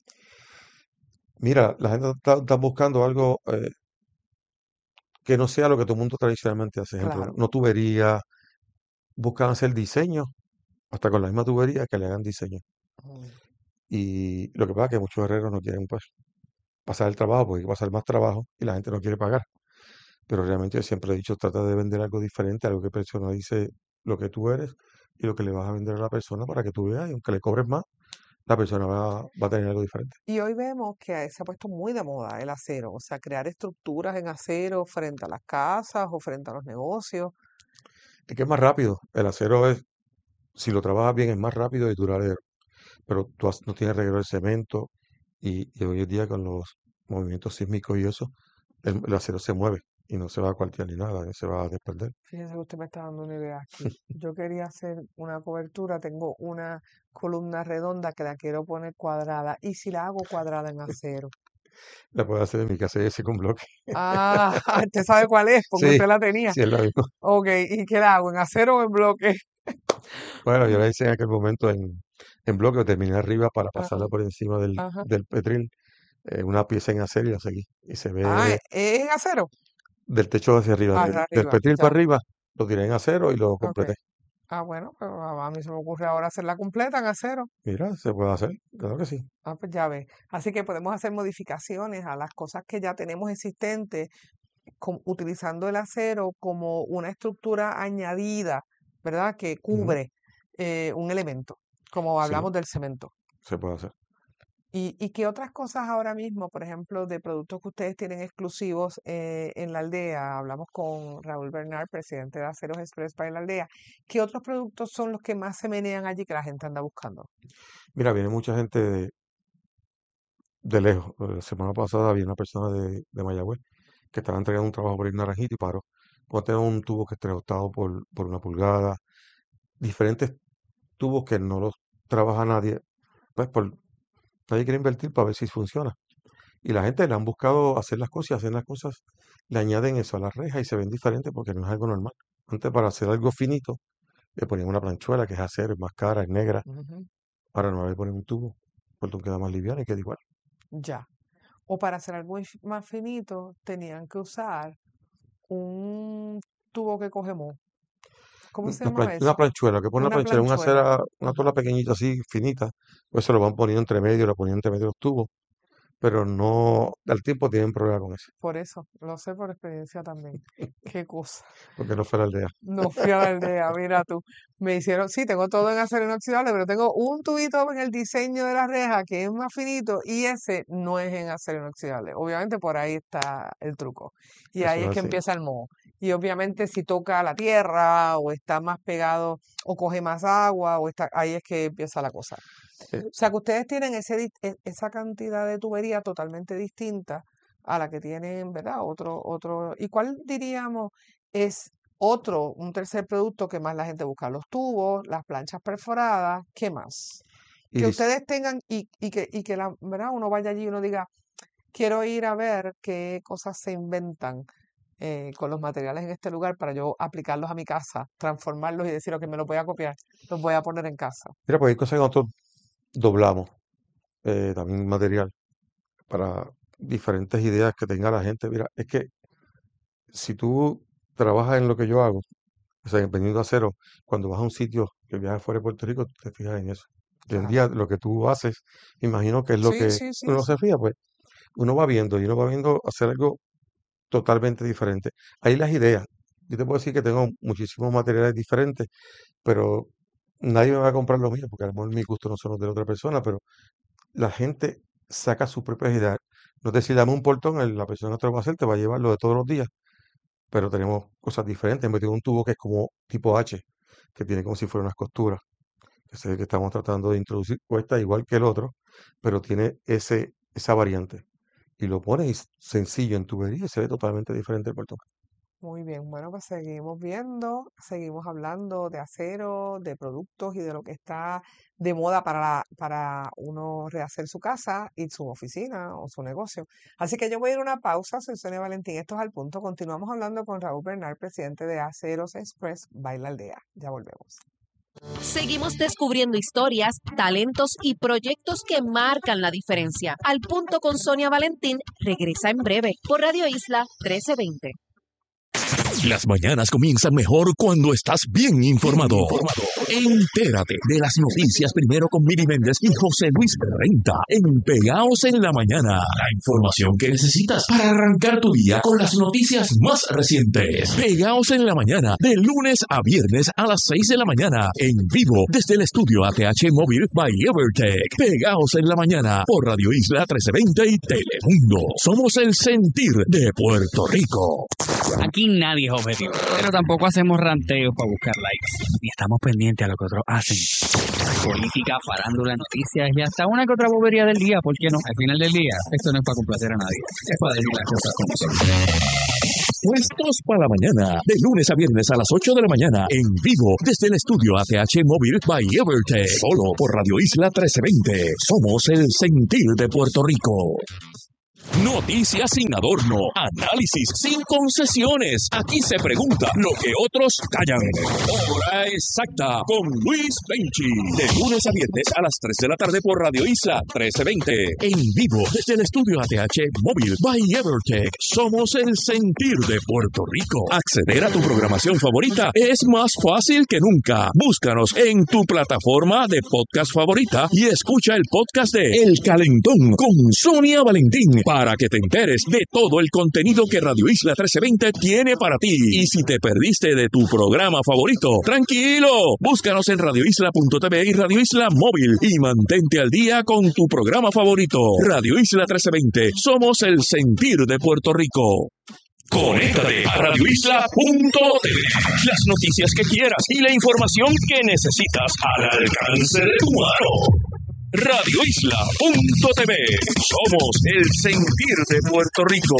Mira, la gente está buscando algo que no sea lo que todo el mundo tradicionalmente hace. Ejemplo, Claro. no tubería, buscan hacer diseño, hasta con la misma tubería que le hagan diseño. Mm. Y lo que pasa es que muchos herreros no quieren pues pasar el trabajo porque hay que pasar más trabajo y la gente no quiere pagar. Pero realmente yo siempre he dicho, trata de vender algo diferente, algo que personalice lo que tú eres y lo que le vas a vender a la persona para que tú veas y aunque le cobres más, la persona va a tener algo diferente. Y hoy vemos que se ha puesto muy de moda el acero, o sea, crear estructuras en acero frente a las casas o frente a los negocios. Es que es más rápido. El acero es, si lo trabajas bien, es más rápido y duradero. Pero no tienes reguero de cemento y hoy en día con los movimientos sísmicos y eso, el acero se mueve y no se va a cuartear ni nada, ni se va a desprender. Fíjense que usted me está dando una idea aquí. Yo quería hacer una cobertura, tengo una columna redonda que la quiero poner cuadrada. ¿Y si la hago cuadrada en acero? La puedes hacer en mi casa ese con bloque. Ah, usted sabe cuál es, porque Sí, usted la tenía. sí, es la misma. Ok, ¿y qué la hago? ¿En acero o en bloque? Bueno, yo la hice en aquel momento en bloque, terminé arriba para Ajá, pasarla por encima ajá. del petril, una pieza en acero y la seguí. Y se Ah, ve ¿es en acero? del techo hacia arriba, Hacia del arriba, petril ya. para arriba, lo tiré en acero y lo Ok. completé. Ah, bueno, pero a mí se me ocurre ahora hacerla completa en acero. Mira, se puede hacer, claro que sí. Ah, pues ya ve. Así que podemos hacer modificaciones a las cosas que ya tenemos existentes, utilizando el acero como una estructura añadida, ¿verdad? Que Ujú. cubre un elemento, como Sí, hablamos del cemento. se puede hacer. ¿Y qué otras cosas ahora mismo, por ejemplo, de productos que ustedes tienen exclusivos en la aldea? Hablamos con Raúl Bernard, presidente de Aceros Express para la aldea. ¿Qué otros productos son los que más se menean allí que la gente anda buscando? Mira, viene mucha gente de lejos. La semana pasada había una persona de Mayagüez que estaba entregando un trabajo por ir Naranjito y paró. Puede tener un tubo que esté ajustado por 1 pulgada, diferentes tubos que no los trabaja nadie, pues nadie quiere invertir para ver si funciona. Y la gente le han buscado hacer las cosas y hacen las cosas, le añaden eso a la reja y se ven diferentes porque no es algo normal. Antes para hacer algo finito le ponían una planchuela que es acero, es más cara, es negra. Ujú. Ahora no le ponen un tubo, porque queda más liviano y queda igual. Ya. O para hacer algo más finito, tenían que usar un tubo que coge moho. ¿Cómo se llamaba Una eso? planchuela, que pone una Una planchuela, planchuela. una tola Ajá. pequeñita así, finita, pues se lo van poniendo entre medio, lo ponían entre medio de los tubos, pero no, al tiempo tienen problema con eso, Por eso, lo sé por experiencia también. Qué cosa. porque no fue la aldea. No fui a la aldea, mira tú. Me hicieron, sí, tengo todo en acero inoxidable, pero tengo un tubito en el diseño de la reja que es más finito y ese no es en acero inoxidable. Obviamente por ahí está el truco. Y ahí Eso es es que así. empieza el moho. Y obviamente si toca la tierra o está más pegado o coge más agua o está, ahí es que empieza la cosa. Eh, O sea que ustedes tienen esa cantidad de tubería totalmente distinta a la que tienen, ¿verdad? Otro. ¿Y cuál diríamos es un tercer producto que más la gente busca? Los tubos, las planchas perforadas, ¿qué más? y Que dis- ustedes tengan y que ¿verdad? Uno vaya allí y uno diga, quiero ir a ver qué cosas se inventan con los materiales en este lugar para yo aplicarlos a mi casa, transformarlos y decir, ok, me los voy a copiar, los voy a poner en casa. Mira, pues hay cosas que nosotros doblamos, también material, para diferentes ideas que tenga la gente. Mira, es que si tú trabajas en lo que yo hago, o sea, vendiendo acero, cuando vas a un sitio que viajas fuera de Puerto Rico, tú te fijas en eso. Hoy en Claro. día lo que tú haces, me imagino que es lo Sí, que sí, sí, uno se sí. fija, pues uno va viendo y uno va viendo hacer algo totalmente diferente. Ahí las ideas. Yo te puedo decir que tengo muchísimos materiales diferentes, pero nadie me va a comprar lo mío, porque a lo mejor mis gustos no son los de la otra persona, pero la gente saca sus propias ideas. No es decir, dame un portón, la persona que te lo va a hacer te va a llevar lo de todos los días, pero tenemos cosas diferentes. Me tengo un tubo que es como tipo H, que tiene como si fuera unas costuras. Ese es el que estamos tratando de introducir. Cuesta igual que el otro, pero tiene esa variante. Y lo pones sencillo en tubería y se ve totalmente diferente el portón. Muy bien, bueno, pues seguimos viendo, seguimos hablando de acero, de productos y de lo que está de moda para uno rehacer su casa y su oficina o su negocio. Así que yo voy a ir a una pausa, soy Sonia Valentín, esto es Al Punto. Continuamos hablando con Raúl Bernal, presidente de Aceros Express Baila Aldea. Ya volvemos. Seguimos descubriendo historias, talentos y proyectos que marcan la diferencia. Al Punto con Sonia Valentín regresa en breve por Radio Isla 1320. Las mañanas comienzan mejor cuando estás bien informado. Entérate de las noticias primero con Miri Méndez y José Luis Renta en Pegaos en la Mañana. La información que necesitas para arrancar tu día con las noticias más recientes. Pegaos en la Mañana, de lunes a viernes a las 6 de la mañana, en vivo desde el estudio ATH Móvil by Evertech. Pegaos en la Mañana por Radio Isla 1320 y Telemundo. Somos el sentir de Puerto Rico. Aquí nadie es objetivo, pero tampoco hacemos ranteos para buscar likes. Ni estamos pendientes a lo que otros hacen. Política, farándula, noticias y hasta una que otra bobería del día, ¿por qué no? Al final del día, esto no es para complacer a nadie, es para decir las cosas como son. Puestos para la mañana, de lunes a viernes a las 8 de la mañana, en vivo desde el estudio ATH Móvil by Evertech, solo por Radio Isla 1320. Somos el sentir de Puerto Rico. Noticias sin adorno, análisis sin concesiones. Aquí se pregunta lo que otros callan. Hora exacta con Luis Penchi. De lunes a viernes a las 3 de la tarde por Radio Isla 1320. En vivo desde el estudio ATH Móvil by Evertech. Somos el sentir de Puerto Rico. Acceder a tu programación favorita es más fácil que nunca. Búscanos en tu plataforma de podcast favorita y escucha el podcast de El Calentón con Sonia Valentín para que te enteres de todo el contenido que Radio Isla 1320 tiene para ti. Y si te perdiste de tu programa favorito, tranquilo, búscanos en radioisla.tv y Radio Isla Móvil y mantente al día con tu programa favorito. Radio Isla 1320, somos el sentir de Puerto Rico. Conéctate a radioisla.tv. Las noticias que quieras y la información que necesitas al alcance de tu mano. radioisla.tv. Somos el sentir de Puerto Rico.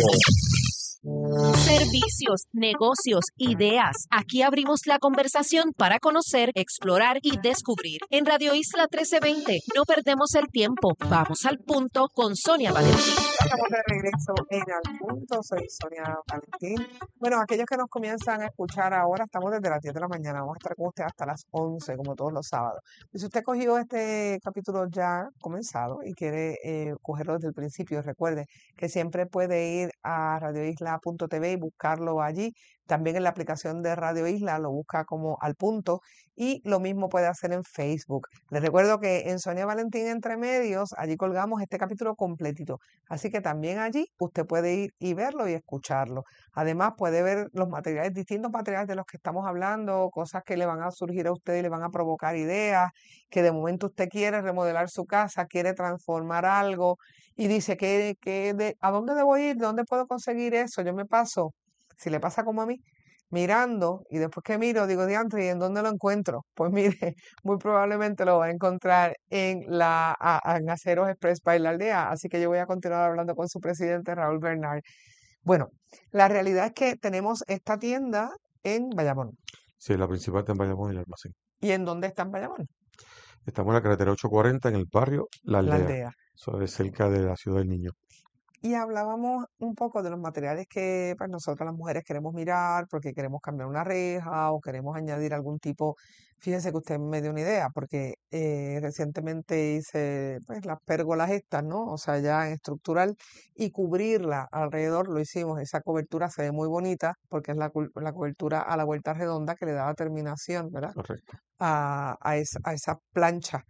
Servicios, negocios, ideas. Aquí abrimos la conversación para conocer, explorar y descubrir. En Radio Isla 1320 no perdemos el tiempo. Vamos al punto con Sonia Valentín. Estamos de regreso en Al Punto, soy Sonia Valentín. Bueno, aquellos que nos comienzan a escuchar ahora, estamos desde las 10 de la mañana, vamos a estar con usted hasta las 11, como todos los sábados. Y si usted cogió este capítulo ya comenzado y quiere cogerlo desde el principio, recuerde que siempre puede ir a radioisla.tv y buscarlo allí. También en la aplicación de Radio Isla lo busca como Al Punto y lo mismo puede hacer en Facebook. Les recuerdo que en Sonia Valentín Entre Medios, allí colgamos este capítulo completito. Así que también allí usted puede ir y verlo y escucharlo. Además puede ver los materiales, distintos materiales de los que estamos hablando, cosas que le van a surgir a usted y le van a provocar ideas, que de momento usted quiere remodelar su casa, quiere transformar algo y dice ¿a dónde debo ir? ¿Dónde puedo conseguir eso? Yo me paso, si le pasa como a mí, mirando y después que miro digo, diantre, ¿y en dónde lo encuentro? Pues mire, muy probablemente lo va a encontrar en Aceros Express Baila Aldea. Así que yo voy a continuar hablando con su presidente, Raúl Bernal. Bueno, la realidad es que tenemos esta tienda en Bayamón. Sí, la principal está en Bayamón y el almacén. ¿Y en dónde está en Bayamón? Estamos en la carretera 840 en el barrio La La Aldea. Aldea. Eso es cerca de la Ciudad del Niño. Y hablábamos un poco de los materiales que pues, nosotras las mujeres queremos mirar porque queremos cambiar una reja o queremos añadir algún tipo. Fíjese que usted me dio una idea porque recientemente hice pues, las pérgolas estas, ¿no? O sea, ya en estructural y cubrirla alrededor lo hicimos. Esa cobertura se ve muy bonita porque es la cobertura a la vuelta redonda que le da la terminación, ¿verdad? Correcto. A esa plancha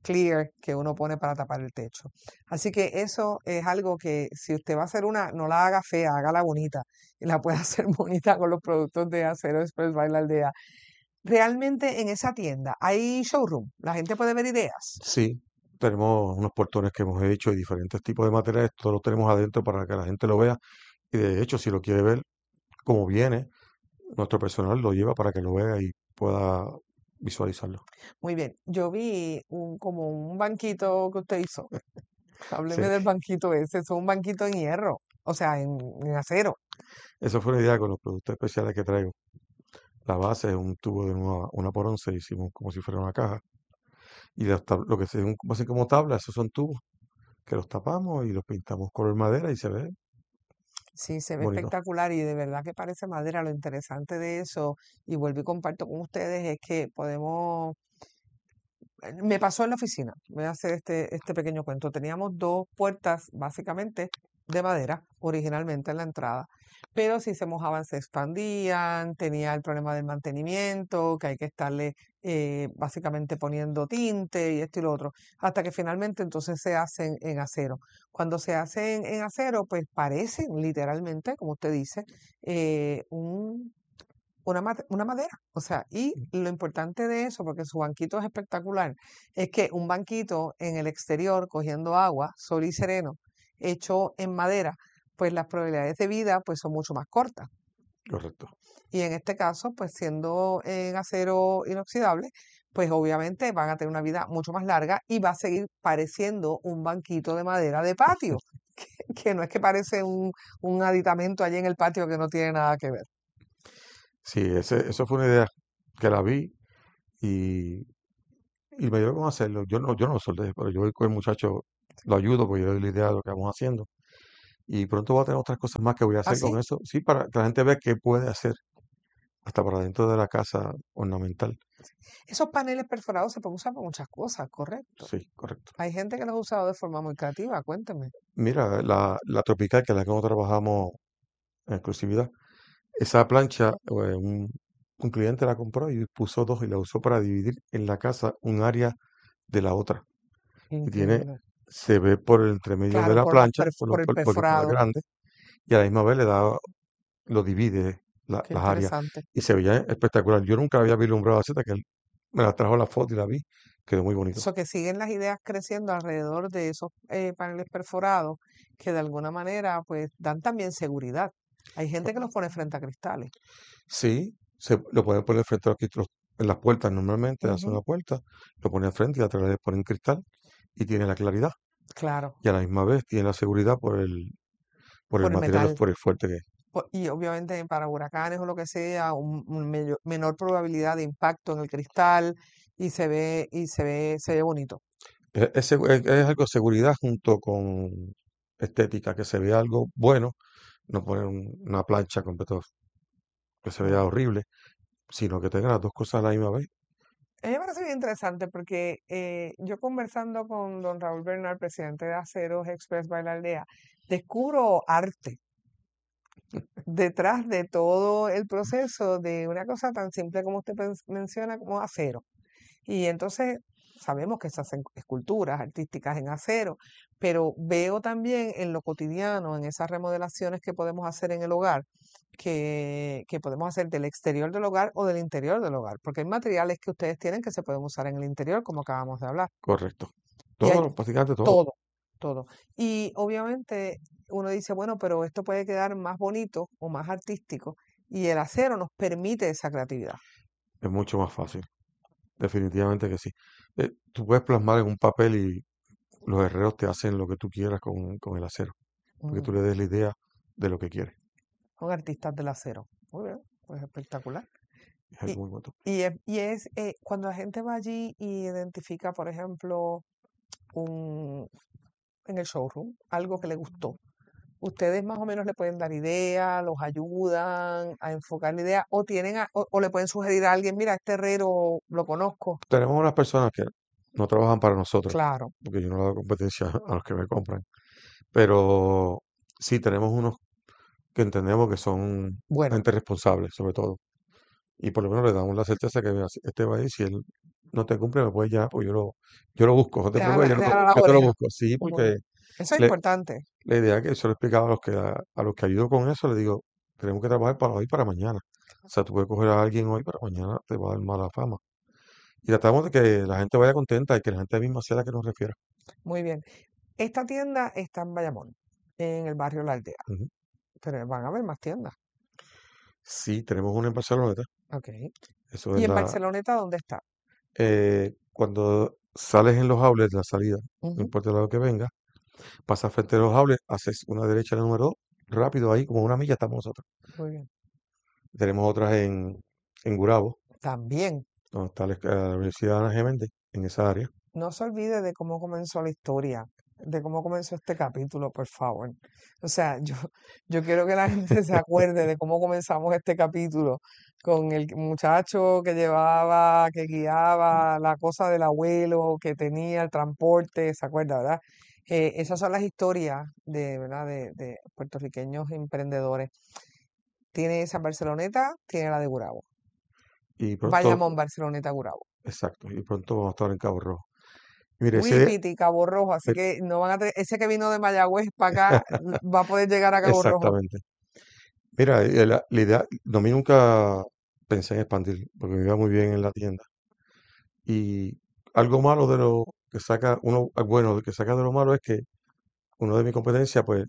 clear que uno pone para tapar el techo. Así que eso es algo que si usted va a hacer una, no la haga fea, hágala bonita y la puede hacer bonita con los productos de Acero Express by La Aldea. Realmente en esa tienda hay showroom, la gente puede ver ideas. Sí, tenemos unos portones que hemos hecho y diferentes tipos de materiales, todo lo tenemos adentro para que la gente lo vea. Y de hecho, si lo quiere ver como viene, nuestro personal lo lleva para que lo vea y pueda visualizarlo. Muy bien, yo vi como un banquito que usted hizo. Hábleme Sí, del banquito ese, es un banquito en hierro, o sea, en acero. esa fue una idea con los productos especiales que traigo. La base es un tubo de una por 11, hicimos como si fuera una caja. Y lo que se hacen como tablas, esos son tubos que los tapamos y los pintamos color madera y se ve Sí, se ve bonito. espectacular y de verdad que parece madera. Lo interesante de eso, y vuelvo y comparto con ustedes, es que podemos me pasó en la oficina, voy a hacer este pequeño cuento. Teníamos dos puertas básicamente de madera originalmente en la entrada, pero si se mojaban se expandían, tenía el problema del mantenimiento, que hay que estarle básicamente poniendo tinte y esto y lo otro, hasta que finalmente entonces se hacen en acero. Cuando se hacen en acero, pues parecen literalmente, como usted dice, una madera. O sea, y lo importante de eso, porque su banquito es espectacular, es que un banquito en el exterior cogiendo agua, sol y sereno, hecho en madera, pues las probabilidades de vida pues son mucho más cortas. Correcto. Y en este caso, pues siendo en acero inoxidable, pues obviamente van a tener una vida mucho más larga y va a seguir pareciendo un banquito de madera de patio, que no es que parece un aditamento allí en el patio que no tiene nada que ver. Sí, eso fue una idea que la vi y, y me dio cómo hacerlo. Yo no lo soldé, pero yo voy con el muchacho, lo ayudo porque yo le doy la idea de lo que vamos haciendo. Y pronto voy a tener otras cosas más que voy a hacer con Así. eso. Sí, para que la gente vea qué puede hacer, hasta para dentro de la casa ornamental. Esos paneles perforados se pueden usar para muchas cosas, correcto. Sí, correcto. Hay gente que los ha usado de forma muy creativa, cuénteme. Mira, la Tropical, que es la que nosotros trabajamos en exclusividad, esa plancha, un cliente la compró y puso dos y la usó para dividir en la casa un área de la otra. Y Increíble. se ve por el entremedio de Claro, la plancha, por el porque es más perforado. grande, y a la misma vez lo divide Qué las áreas. interesante. Y se veía espectacular. Yo nunca había vislumbrado así hasta que él me la trajo la foto y la vi. Quedó muy bonito. Eso que siguen las ideas creciendo alrededor de esos paneles perforados que de alguna manera pues dan también seguridad. Hay gente que los pone frente a cristales. Sí, lo pueden poner frente a en las puertas normalmente, hace Ujú, una puerta, lo pone al frente y atrás le ponen cristal y tiene la claridad. claro, Y a la misma vez tiene la seguridad por el por el material, metal. por el fuerte que es. Y obviamente para huracanes o lo que sea, menor probabilidad de impacto en el cristal se ve bonito. Es algo de seguridad junto con estética, que se vea algo bueno, no poner una plancha completa que se vea Bueno, horrible, sino que tenga las dos cosas a la misma vez. a mí me parece bien interesante porque yo conversando con don Raúl Bernal, presidente de Aceros Express by La Aldea, descubro arte detrás de todo el proceso de una cosa tan simple como usted menciona como acero. Y entonces sabemos que se hacen esculturas artísticas en acero, pero veo también en lo cotidiano, en esas remodelaciones que podemos hacer en el hogar, que podemos hacer del exterior del hogar o del interior del hogar, porque hay materiales que ustedes tienen que se pueden usar en el interior, como acabamos de hablar. Correcto. Y hay Prácticamente todo. todo, todo. Y obviamente uno dice, bueno, pero esto puede quedar más bonito o más artístico, y el acero nos permite esa creatividad. Es mucho más fácil. Definitivamente que sí. Tú puedes plasmar en un papel y los herreros te hacen lo que tú quieras con el acero, porque tú le Ujú. des la idea de lo que quieres. Son artistas del acero. Muy bien, pues espectacular. Es Y, algo muy bueno. cuando la gente va allí y identifica, por ejemplo, un, en el showroom, algo que le gustó, ustedes más o menos le pueden dar ideas, los ayudan a enfocar la idea, o o le pueden sugerir a alguien, mira, este herrero lo conozco. Tenemos unas personas que no trabajan para nosotros, Claro, porque yo no le hago competencia a los que me compran, pero sí tenemos unos que entendemos que son bueno, gente responsable, sobre todo, y por lo menos le damos la certeza que mira, si este va a ir, si él no te cumple, me puedes llamar, pues yo lo busco, no te preocupes, Déjala, déjala la yo te lo oreja. busco, sí, Muy porque bien. Eso es le- importante. la idea es que yo le he explicado a los que ayudo con eso, le digo, tenemos que trabajar para hoy y para mañana. O sea, tú puedes coger a alguien hoy, para mañana te va a dar mala fama. Y tratamos de que la gente vaya contenta y que la gente misma sea la que nos refiera. Muy bien. Esta tienda está en Bayamón, en el barrio La Aldea, Ujú. pero van a haber más tiendas. Sí, tenemos una en Barceloneta, Ok. eso es ¿Y en Barceloneta dónde está? cuando sales en los outlets, la salida, no Ujú. importa el lado que venga, pasas frente a los outlets, haces una derecha en el número 2, rápido ahí, como una milla estamos nosotros. Muy bien. Tenemos otras en Gurabo, También, donde está la Universidad Ana G. Méndez, en esa área. no se olvide de cómo comenzó la historia, de cómo comenzó este capítulo, por favor. O sea, yo quiero que la gente se acuerde de cómo comenzamos este capítulo con el muchacho que llevaba, que guiaba la cosa del abuelo, que tenía el transporte, ¿se acuerda, verdad? Esas son las historias de, ¿verdad? De puertorriqueños emprendedores. Tiene esa Barceloneta, tiene la de Gurabo. Y pronto, Bayamón, Barceloneta, Gurabo. exacto, y pronto vamos a estar en Cabo Rojo. Mire, Whippity, Cabo Rojo, así eh, que no van a ese que vino de Mayagüez para acá va a poder llegar a Cabo Rojo. exactamente. Mira, la idea, no, a mí nunca pensé en expandir, porque me iba muy bien en la tienda. Y algo malo de lo que saca uno, bueno, de que saca de lo malo es que uno de mi competencia, pues,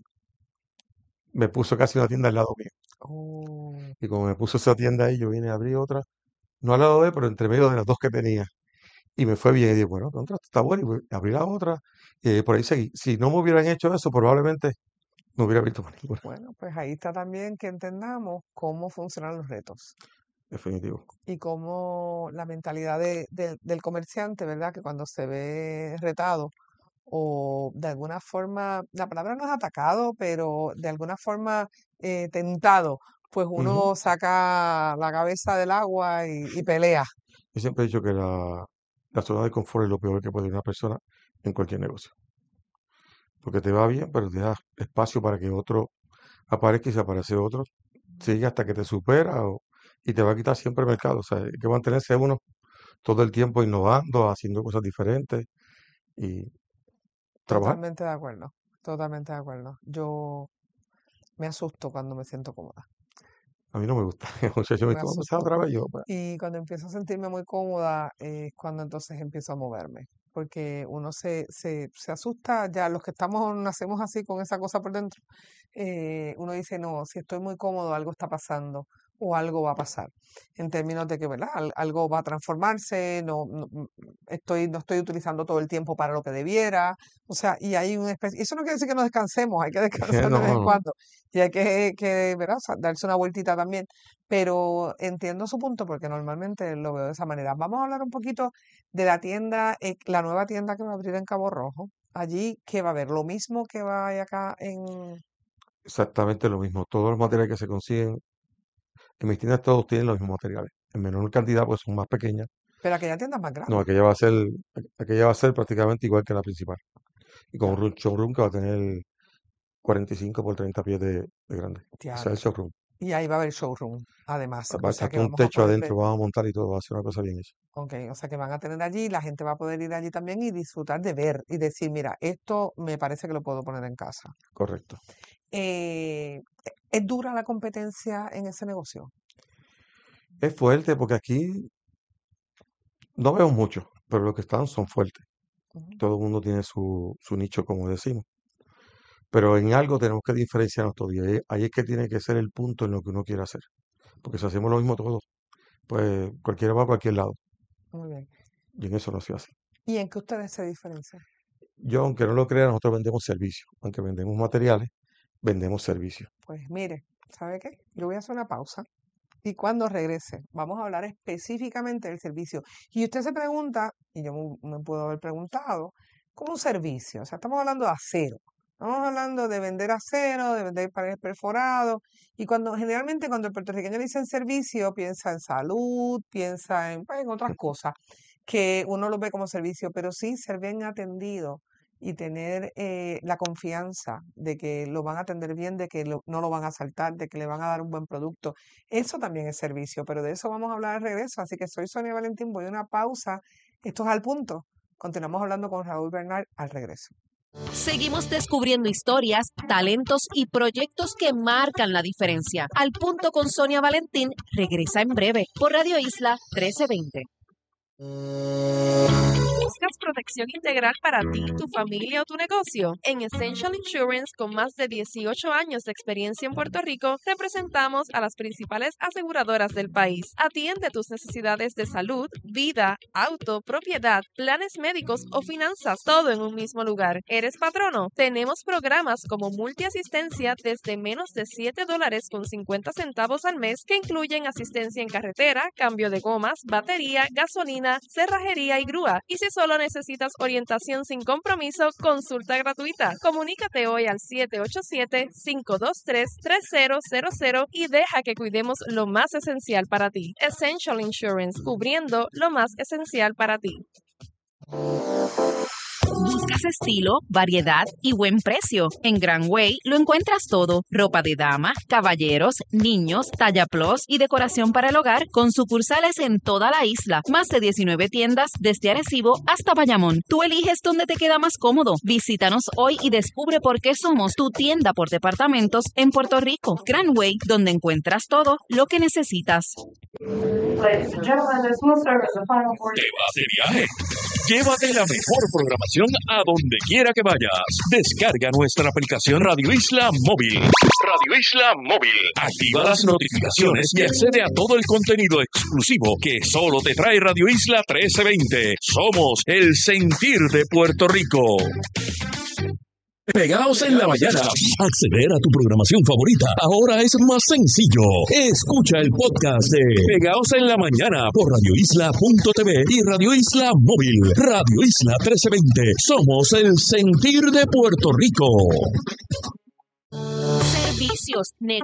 me puso casi una tienda al lado mío. Oh, Y como me puso esa tienda ahí, yo vine a abrir otra, no al lado de él, pero entre medio de las dos que tenía. Y me fue bien. Y dije, bueno, contra, esto está bueno. Y pues, abrí la otra. Y por ahí seguí. Si no me hubieran hecho eso, probablemente no hubiera visto más ninguna. bueno, pues ahí está también que entendamos cómo funcionan los retos Definitivo. y cómo la mentalidad del comerciante, ¿verdad? Que cuando se ve retado o de alguna forma, la palabra no es atacado, pero de alguna forma tentado, pues Ujú. uno saca la cabeza del agua y pelea. Yo siempre he dicho que la zona de confort es lo peor que puede tener una persona en cualquier negocio. Porque te va bien, pero te da espacio para que otro aparezca y se aparece otro. Sigue hasta que te supera y te va a quitar siempre el mercado. O sea, hay que mantenerse uno todo el tiempo innovando, haciendo cosas diferentes y trabajar. Totalmente de acuerdo, totalmente de acuerdo. Yo me asusto cuando me siento cómoda, A mí no me gusta. El muchacho me me dice, vamos a empezar asusto. otra vez. Yo, "Bueno, Y cuando empiezo a sentirme muy cómoda es cuando entonces empiezo a moverme, porque uno se asusta, ya los que estamos, nacemos así con esa cosa por dentro, uno dice, no, si estoy muy cómodo, algo está pasando o algo va a pasar, en términos de que, ¿verdad? Algo va a transformarse, no estoy utilizando todo el tiempo para lo que debiera, o sea, y hay una especie, eso no quiere decir que no descansemos, hay que descansar de no, vez en no. cuando, y hay ¿verdad? Darse una vueltita también, pero entiendo su punto porque normalmente lo veo de esa manera. Vamos a hablar un poquito de la tienda, la nueva tienda que va a abrir en Cabo Rojo. Allí, ¿qué va a haber? Lo mismo que va a hay acá en... Exactamente lo mismo. Todos los materiales que se consiguen en mis tiendas todos tienen los mismos materiales. En menor cantidad, pues son más pequeñas. Pero aquella tienda es más No, grande. aquella va a ser prácticamente igual que la principal. Y con Ya, un showroom que va a tener 45 por 30 pies de grande. Ese es el diantre. showroom. Y ahí va a haber showroom, además. Va O a sea estar que todo un vamos a techo poder ver. adentro, vamos a montar y todo, va a ser una cosa bien hecha. Ok, o sea que van a tener allí, la gente va a poder ir allí también y disfrutar de ver y decir, mira, esto me parece que lo puedo poner en casa. Correcto. Eh, ¿Es dura la competencia en ese negocio? Es fuerte porque aquí no vemos mucho, pero los que están son fuertes. Ujú. Todo el mundo tiene su nicho, como decimos. Pero en algo tenemos que diferenciarnos todos. Y ahí es que tiene que ser el punto en lo que uno quiere hacer. Porque si hacemos lo mismo todos, pues cualquiera va a cualquier lado. Muy bien. Y en eso no se hace. ¿Y en qué ustedes se diferencian? Yo, aunque no lo crea, nosotros vendemos servicios. Aunque vendemos materiales, vendemos servicios. Pues mire, ¿sabe qué? Yo voy a hacer una pausa y cuando regrese vamos a hablar específicamente del servicio. Y usted se pregunta, y yo me puedo haber preguntado, ¿cómo un servicio? O sea, estamos hablando de acero. Estamos hablando de vender acero, de vender paneles perforados. Y generalmente cuando el puertorriqueño dice en servicio, piensa en salud, piensa pues, en otras cosas que uno lo ve como servicio, pero sí ser bien atendido y tener la confianza de que lo van a atender bien, de que no lo van a asaltar, de que le van a dar un buen producto. Eso también es servicio, pero de eso vamos a hablar al regreso. Así que soy Sonia Valentín, voy a una pausa Esto es Al Punto. Continuamos hablando con Raúl Bernal al regreso. Seguimos descubriendo historias, talentos y proyectos que marcan la diferencia. Al Punto con Sonia Valentín regresa en breve por Radio Isla 1320. ¿Buscas protección integral para ti, tu familia o tu negocio? En Essential Insurance, con más de 18 años de experiencia en Puerto Rico, representamos a las principales aseguradoras del país. Atiende tus necesidades de salud, vida, auto, propiedad, planes médicos o finanzas, todo en un mismo lugar. ¿Eres patrono? Tenemos programas como multiasistencia desde menos de $7.50 al mes que incluyen asistencia en carretera, cambio de gomas, batería, gasolina, cerrajería y grúa. Y si solo necesitas orientación sin compromiso, consulta gratuita. Comunícate hoy al 787-523-3000 y deja que cuidemos lo más esencial para ti. Essential Insurance, cubriendo lo más esencial para ti. ¿Buscas estilo, variedad y buen precio? En Grand Way lo encuentras todo. Ropa de dama, caballeros, niños, talla plus y decoración para el hogar con sucursales en toda la isla. Más de 19 tiendas desde Arecibo hasta Bayamón. Tú eliges dónde te queda más cómodo. Visítanos hoy y descubre por qué somos tu tienda por departamentos en Puerto Rico. Grand Way, donde encuentras todo lo que necesitas. ¿Te vas de viaje? Llévate la mejor programación a donde quiera que vayas. Descarga nuestra aplicación Radio Isla Móvil. Radio Isla Móvil. Activa las notificaciones y accede a todo el contenido exclusivo que solo te trae Radio Isla 1320. Somos el sentir de Puerto Rico. Pegaos en la mañana. Acceder a tu programación favorita ahora es más sencillo. Escucha el podcast de Pegaos en la mañana por radioisla.tv y Radio Isla Móvil. Radio Isla 1320. Somos el sentir de Puerto Rico. Servicios,